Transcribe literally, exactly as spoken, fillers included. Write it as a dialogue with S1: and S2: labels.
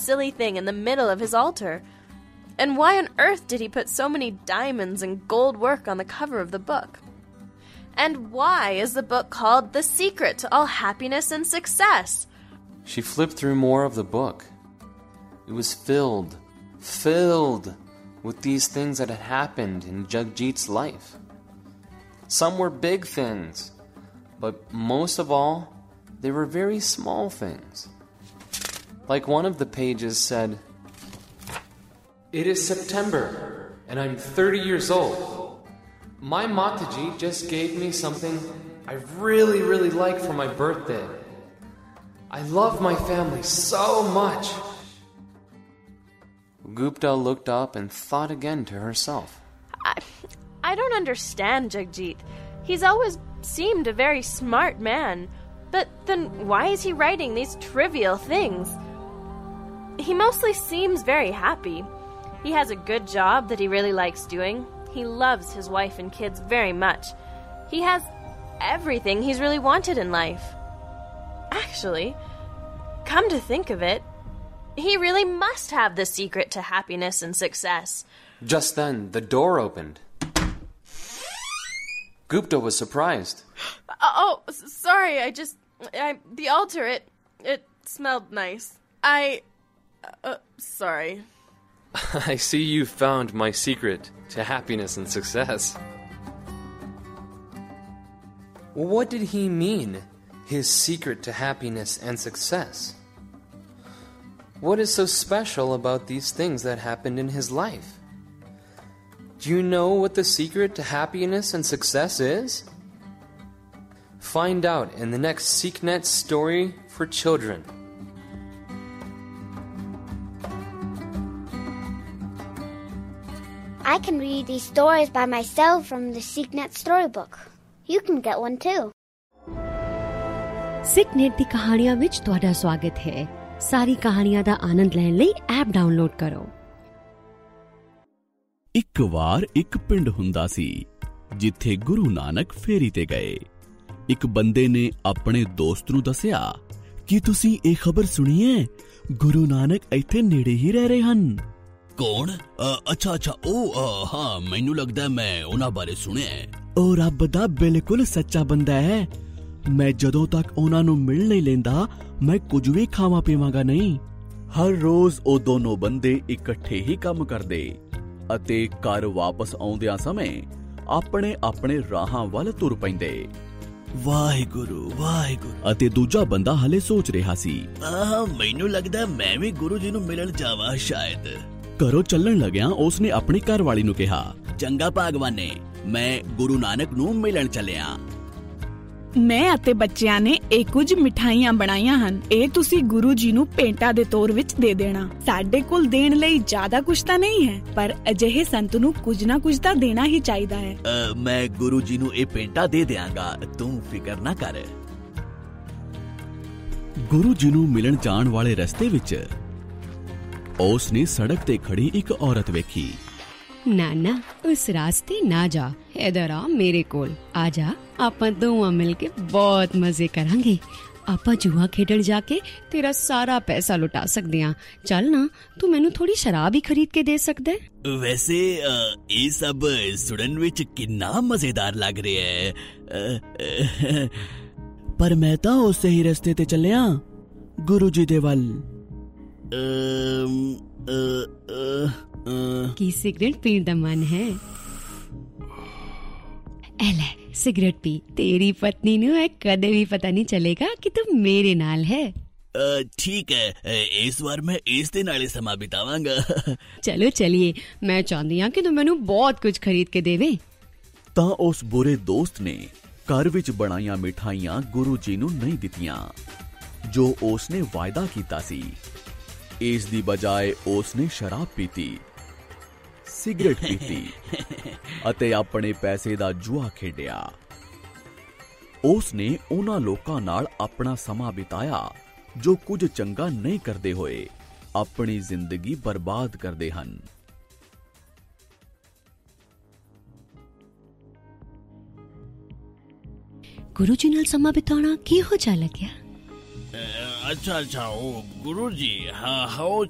S1: silly thing in the middle of his altar? And why on earth did he put so many diamonds and gold work on the cover of the book? And why is the book called The Secret to All Happiness and Success?
S2: She flipped through more of the book. It was filled, filled with these things that had happened in Jagjit's life. Some were big things, but most of all, they were very small things. Like one of the pages said, "It is September, and I'm thirty years old. My Mataji just gave me something I really, really like for my birthday. I love my family so much." Gupta looked up and thought again to herself.
S1: I, I don't understand Jagjit. He's always seemed a very smart man, but then why is he writing these trivial things? He mostly seems very happy. He has a good job that he really likes doing. He loves his wife and kids very much. He has everything he's really wanted in life. Actually, come to think of it, he really must have the secret to happiness and success.
S2: Just then, the door opened. Gupta was surprised.
S1: Oh, sorry, I just... I, the altar, it... it smelled nice. I... Uh, sorry.
S2: I see you found my secret to happiness and success. What did he mean, his secret to happiness and success? What is so special about these things that happened in his life? Do you know what the secret to happiness and success is? Find out in the next SeekNet story for children.
S3: I can read these stories by myself from the SeekNet storybook. You can get one too.
S4: SeekNet ਦੀ ਕਹਾਣੀਆਂ ਵਿੱਚ ਤੁਹਾਡਾ ਸਵਾਗਤ ਹੈ। ਸਾਰੀ ਕਹਾਣੀਆਂ ਦਾ ਆਨੰਦ ਲੈਣ ਲਈ app download ਕਰੋ।
S5: ਇੱਕ ਵਾਰ ਇੱਕ ਪਿੰਡ ਹੁੰਦਾ ਸੀ ਜਿੱਥੇ ਗੁਰੂ ਨਾਨਕ ਫੇਰੀ ਤੇ ਗਏ। ਇੱਕ ਬੰਦੇ ਨੇ ਆਪਣੇ ਦੋਸਤ ਨੂੰ ਦੱਸਿਆ ਕਿ ਤੁਸੀਂ ਇਹ ਖਬਰ ਸੁਣੀ ਹੈ, ਗੁਰੂ ਨਾਨਕ ਇੱਥੇ ਨੇੜੇ ਹੀ ਰਹਿ ਰਹੇ ਹਨ। ਕੌਣ? ਅੱਛਾ ਅੱਛਾ ਉਹ ਹਾਂ, ਮੈਨੂੰ ਲੱਗਦਾ ਮੈਂ ਉਹਨਾਂ ਬਾਰੇ ਸੁਣਿਆ। ਉਹ ਰੱਬ ਦਾ ਬਿਲਕੁਲ ਸੱਚਾ ਬੰਦਾ ਹੈ। ਮੈਂ ਜਦੋਂ ਤੱਕ ਉਹਨਾਂ ਨੂੰ ਮਿਲ ਨਹੀਂ ਲੈਂਦਾ ਮੈਂ ਕੁਝ ਵੀ ਖਾਵਾਂ ਪੀਵਾਂਗਾ ਨਹੀਂ। ਹਰ ਰੋਜ਼ ਉਹ ਦੋਨੋਂ ਬੰਦੇ ਇਕੱਠੇ ਹੀ ਕੰਮ ਕਰਦੇ ਅਤੇ ਘਰ ਵਾਪਸ ਆਉਂਦਿਆਂ ਸਮੇਂ ਆਪਣੇ ਆਪਣੇ ਰਾਹਾਂ ਵੱਲ ਤੁਰ ਪੈਂਦੇ। ਵਾਹਿਗੁਰੂ ਵਾਹਿਗੁਰੂ। ਅਤੇ ਦੂਜਾ ਬੰਦਾ ਹਲੇ ਸੋਚ ਰਿਹਾ ਸੀ, ਆਹ ਮੈਨੂੰ ਲੱਗਦਾ ਮੈਂ ਵੀ ਗੁਰੂ ਜੀ ਨੂੰ ਮਿਲਣ ਜਾਵਾਂ ਸ਼ਾਇਦ। ਘਰੋਂ ਚੱਲਣ ਲੱਗਿਆ ਉਸਨੇ ਆਪਣੀ ਘਰ ਵਾਲੀ ਨੂੰ ਕਿਹਾ, ਚੰਗਾ ਭਾਗਵਾਨੇ, ਮੈਂ ਗੁਰੂ ਨਾਨਕ ਨੂੰ ਮਿਲਣ ਚੱਲਿਆ।
S6: ਮੈਂ ਅਤੇ ਬੱਚਿਆਂ ਨੇ ਇਹ ਕੁਝ ਮਿਠਾਈਆਂ ਬਣਾਈਆਂ ਹਨ। ਇਹ ਤੁਸੀਂ ਗੁਰੂ ਜੀ ਨੂੰ ਭੇਟਾ ਦੇ ਤੌਰ ਵਿੱਚ ਦੇ ਦੇਣਾ। ਸਾਡੇ ਕੋਲ ਦੇਣ ਲਈ ਜ਼ਿਆਦਾ ਕੁਝ ਤਾਂ ਨਹੀਂ ਹੈ, ਪਰ ਅਜਿਹੇ ਸੰਤ ਨੂੰ ਕੁਝ ਨਾ ਕੁਝ ਤਾਂ ਦੇਣਾ ਹੀ ਚਾਹੀਦਾ ਹੈ।
S5: ਮੈਂ ਗੁਰੂ ਜੀ ਨੂੰ ਇਹ ਭੇਟਾ ਦੇ ਦਿਆਂਗਾ, ਤੂੰ ਫਿਕਰ ਨਾ ਕਰ। ਗੁਰੂ ਜੀ ਨੂੰ ਮਿਲਣ ਜਾਣ ਵਾਲੇ ਰਸਤੇ ਵਿੱਚ ਉਸ ਨੇ ਸੜਕ ਤੇ ਖੜੀ ਇੱਕ ਔਰਤ ਵੇਖੀ।
S4: ਨਾ ਨਾ ਉਸ ਰਾਸਤੇ ਨਾ ਜਾ, ਇਧਰ ਆ ਮੇਰੇ ਕੋਲ ਆ ਜਾ। ਆਪਾਂ ਦੋਵਾਂ ਮਿਲ ਕੇ ਬਹੁਤ ਮਜ਼ੇ ਕਰਾਂਗੇ। ਆਪਾਂ ਜੂਆ ਖੇਡਣ ਜਾ ਕੇ ਤੇਰਾ ਸਾਰਾ ਪੈਸਾ ਲੁਟਾ ਸਕਦੇ ਹਾਂ। ਚੱਲ ਨਾ, ਤੂੰ ਮੈਨੂੰ ਥੋੜੀ ਸ਼ਰਾਬ ਹੀ ਖਰੀਦ ਕੇ ਦੇ ਸਕਦਾ ਹੈ।
S5: ਵੈਸੇ ਇਹ ਸਭ ਸੁਣਨ ਵਿੱਚ ਕਿੰਨਾ ਮਜ਼ੇਦਾਰ ਲੱਗ ਰਿਹਾ ਹੈ, ਪਰ ਮੈਂ ਤਾਂ ਉਸੇ ਹੀ ਰਸਤੇ ਤੇ ਚੱਲਿਆ, ਗੁਰੂ ਜੀ ਦੇ ਵੱਲ।
S4: ਕੀ ਸਿਗਰਟ ਪੀਣ ਦਾ ਮਨ ਹੈ? ਐ ਲੈ ਸਿਗਰਟ ਪੀ। ਤੇਰੀ ਪਤਨੀ ਨੂੰ ਇਹ ਕਦੇ ਵੀ ਪਤਾ ਨਹੀਂ ਚੱਲੇਗਾ ਕਿ ਤੂੰ ਮੇਰੇ ਨਾਲ ਹੈ।
S5: ਠੀਕ ਹੈ, ਇਸ ਵਾਰ ਮੈਂ ਇਸ ਦੇ ਨਾਲ ਹੀ ਸਮਾਂ ਬਿਤਾਵਾਂਗਾ।
S4: ਚਲੋ ਚਲੀਏ, ਮੈਂ ਚਾਹੁੰਦੀ ਹਾਂ ਕਿ ਤੂੰ ਮੈਨੂੰ ਬਹੁਤ ਕੁਝ ਖਰੀਦ ਕੇ ਦੇਵੇਂ।
S5: ਤਾਂ ਉਸ ਬੁਰੇ ਦੋਸਤ ਨੇ ਘਰ ਵਿੱਚ ਬਣਾਈਆਂ ਮਿਠਾਈਆਂ ਗੁਰੂ ਜੀ ਨੂੰ ਨਹੀਂ ਦਿੱਤੀਆਂ ਜੋ ਉਸ ਨੇ ਵਾਅਦਾ ਕੀਤਾ ਸੀ। ਇਸ ਦੀ ਬਜਾਏ ਉਸ ਨੇ ਸ਼ਰਾਬ ਪੀਤੀ, ਸਿਗਰਟ ਪੀਤੀ ਅਤੇ ਆਪਣੇ ਪੈਸੇ ਦਾ ਜੂਆ ਖੇਡਿਆ। ਉਸ ਨੇ ਉਹਨਾਂ ਲੋਕਾਂ ਨਾਲ ਆਪਣਾ ਸਮਾਂ ਬਿਤਾਇਆ ਜੋ ਕੁਝ ਚੰਗਾ ਨਹੀਂ ਕਰਦੇ ਹੋਏ ਆਪਣੀ ਜ਼ਿੰਦਗੀ ਬਰਬਾਦ ਕਰਦੇ ਹਨ।
S4: ਗੁਰੂ ਜੀ ਨਾਲ ਸਮਾਂ ਬਿਤਾਉਣਾ ਕਿਹੋ ਜਿਹਾ ਲੱਗਿਆ?
S5: ਅੱਛਾ ਅੱਛਾ ਉਹ ਗੁਰੂ ਜੀ, ਹਾਂ ਉਹ